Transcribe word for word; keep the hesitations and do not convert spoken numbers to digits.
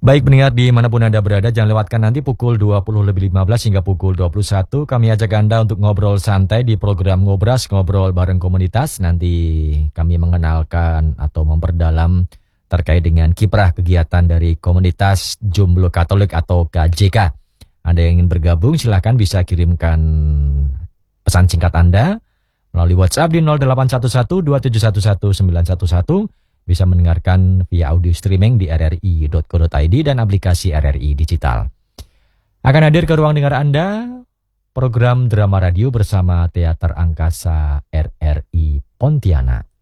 Baik pendengar dimanapun Anda berada, jangan lewatkan nanti pukul dua puluh lebih lima belas hingga pukul dua puluh satu. Kami ajak Anda untuk ngobrol santai di program Ngobras, Ngobrol Bareng Komunitas. Nanti kami mengenalkan atau memperdalam terkait dengan kiprah kegiatan dari komunitas Jomblo Katolik atau K J K. Anda yang ingin bergabung silahkan bisa kirimkan pesan singkat Anda melalui WhatsApp di nol delapan satu satu dua tujuh satu satu sembilan satu satu. Bisa mendengarkan via audio streaming di r r i dot co dot i d dan aplikasi R R I Digital. Akan hadir ke ruang dengar Anda program drama radio bersama Teater Angkasa R R I Pontianak.